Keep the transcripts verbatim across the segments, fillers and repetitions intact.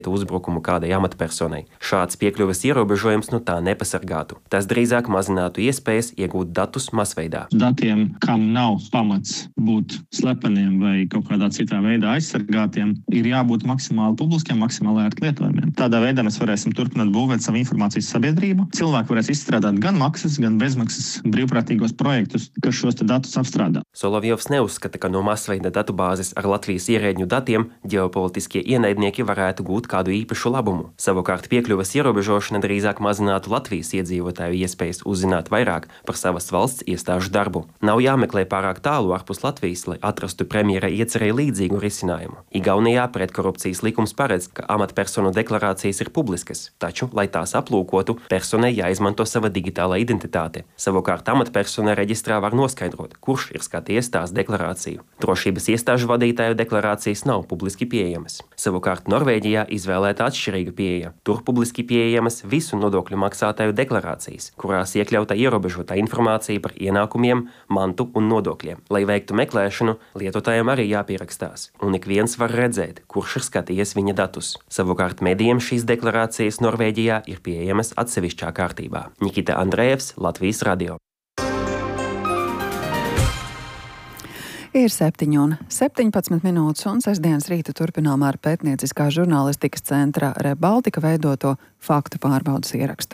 uzbrukumu kādai amatpersonai. Šāds piekļuves ierobežojums nu tā nepasargātu. Tas drīzāk mazinātu iespējas iegūt datus masveidā. Datiem, kam nav pamats būt slepeniem vai kaut kādā citā veidā aizsargātiem, ir jābūt maksimāli publiskiem, maksimāli ērti lietojumiem. Tādā veidā mēs varēsim turpināt būvēt savu informācijas sabiedrību. Cilvēki varēs izstrādāt gan maksas, gan bezmaksas brīvprātīgos projektus, kas šos te datus apstrādā. Solovjovs neuzskata, ka no masveida datubāzes ar Latvijas ierēģņu datiem ģeopolitiskie ienaidnieki varētu gūt kādu īpašu labumu. Savukārt piekļuves ierobežošana drīzāk mazinātu Latvijas iedzīvotāju iespējas uzzināt vairāk par savas valsts iestāžu darbu. Nav jāmeklē pārāk tālu ārpus Latvijas, lai atrastu premjera iecerēja līdzīgu risinājumu. Igaunijā pretkorupcijas likums paredz, ka amatpersonu deklarācijas ir publiskas, taču, lai tās aplūkotu, personai jāizmanto sava digitālā identitāte. Savukārt amatpersona reģistrā var noskaidrot, kurš ir skatījies tās deklarāciju. Drošības iestāžu vadītāju deklarācijas nav publiski pieejamas. Savukārt Norvēģijā izvēlēta atšķirīga pieeja. Tur publiski pieejamas visu nodokļu maksātāju deklarācijas, kurās iekļauta ierobežotā informācija par ienākumiem, mantu un nodokļiem. Lai veiktu meklēšanu, lietotājiem arī jāpierakstās, un ik viens var redzēt, kurš ir skatījies viņa datus. Savukārt medijiem šīs deklarācijas Norvēģijā ir pieejamas atsevišķā kārtībā. Nikita Andrejevs, Latvijas radio. Ir septiņi un septiņpadsmit minūtes, un sestdienas rītu turpinām ar pētnieciskā žurnālistikas centra ReBaltica veidoto faktu pārbaudas ierakstu.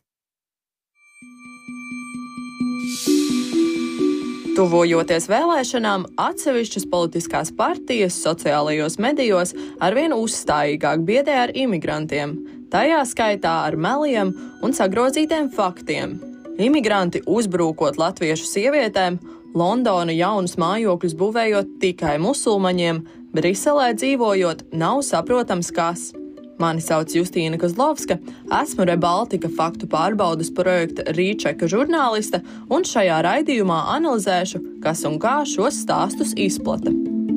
Tuvojoties vēlēšanām, atsevišķas politiskās partijas sociālajos medijos arvien uzstājīgāk biedē ar imigrantiem, tajā skaitā ar meliem un sagrozītiem faktiem. Imigranti uzbrūkot latviešu sievietēm, Londona jaunus mājokļus būvējot tikai musulmaņiem, Briselē dzīvojot nav saprotams kas. Mani sauc Justīna Kozlovska, esmu ReBaltica faktu pārbaudas projekta Rīčeka žurnāliste, un šajā raidījumā analizēšu, kas un kā šos stāstus izplata.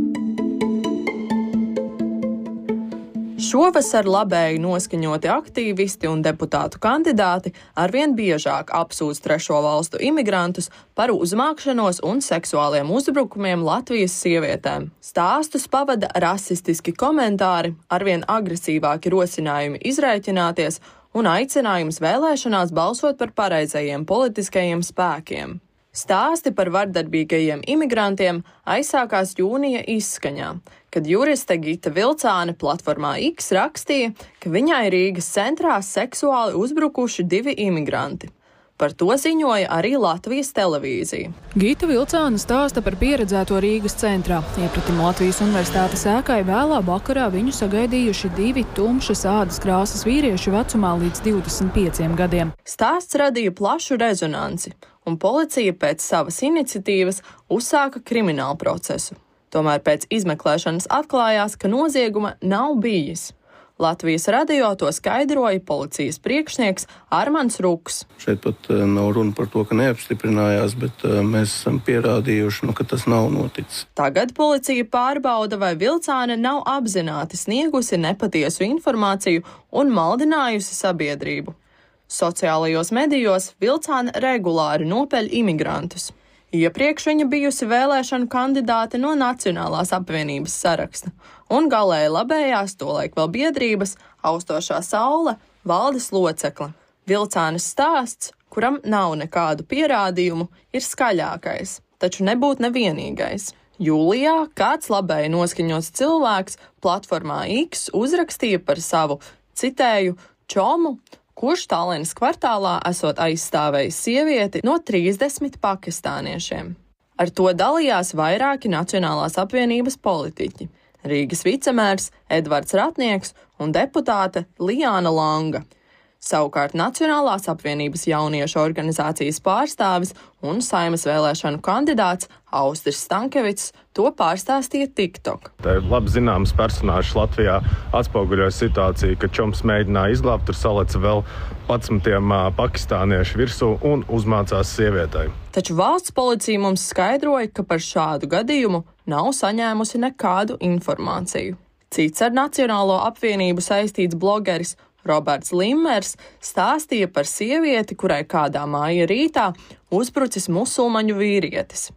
Šovasar labēji noskaņoti aktīvisti un deputātu kandidāti arvien biežāk apsūdz trešo valstu imigrantus par uzmākšanos un seksuāliem uzbrukumiem Latvijas sievietēm. Stāstus pavada rasistiski komentāri, arvien agresīvāki rosinājumi izrēķināties un aicinājums vēlēšanās balsot par pareizajiem politiskajiem spēkiem. Stāsti par vardarbīgajiem imigrantiem aizsākās jūnija izskaņā, kad juriste Gita Vilcāne platformā X rakstīja, ka viņai Rīgas centrā seksuāli uzbrukuši divi imigranti. Par to ziņoja arī Latvijas televīzija. Gita Vilcāne stāsta par pieredzēto Rīgas centrā. Iepratim Latvijas universitātes ēkai vēlā vakarā viņu sagaidījuši divi tumšas ādas krāsas vīrieši vecumā līdz divdesmit pieciem gadiem. Stāsts radīja plašu rezonanci, un policija pēc savas iniciatīvas uzsāka kriminālu procesu. Tomēr pēc izmeklēšanas atklājās, ka nozieguma nav bijis. Latvijas radio to skaidroja policijas priekšnieks Armands Ruks. Šeit pat nav runa par to, ka neapstiprinājās, bet mēs esam pierādījuši, nu, ka tas nav noticis. Tagad policija pārbauda, vai Vilcāne nav apzināti sniegusi nepatiesu informāciju un maldinājusi sabiedrību. Sociālajos medijos Vilcāne regulāri nopeļ imigrantus. Iepriekš viņa bijusi vēlēšanu kandidāte no Nacionālās apvienības saraksta, un galēji labējās tolaik vēl biedrības Austošā saule valdes locekle. Vilcānes stāsts, kuram nav nekādu pierādījumu, ir skaļākais, taču nebūt nevienīgais. Jūlijā kāds labēji noskaņots cilvēks platformā X uzrakstīja par savu, citēju, čomu, kurš Tallinas kvartālā esot aizstāvējis sievieti no trīsdesmit pakistāniešiem. Ar to dalījās vairāki Nacionālās apvienības politiķi – Rīgas vicemērs Edvards Ratnieks un deputāte Lijāna Langa. Savukārt Nacionālās apvienības jauniešu organizācijas pārstāvis un Saeimas vēlēšanu kandidāts Austris Stankevits to pārstāstīja TikTok. Tā ir labi zināms personāžs Latvijā atspoguļoja situāciju, ka čoms mēģināja izglābt, tur saleca vēl padsmitiem pakistāniešu virsū un uzmācās sievietei. Taču valsts policija mums skaidroja, ka par šādu gadījumu nav saņēmusi nekādu informāciju. Cits ar Nacionālo apvienību saistīts blogeris Roberts Limmers stāstīja par sievieti, kurai kādā māja rītā uzbrucis musulmaņu vīrietis.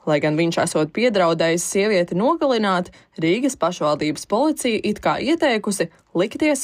Lai gan viņš esot piedraudējis sievieti nogalināt, Rīgas pašvaldības policija it kā ieteikusi likties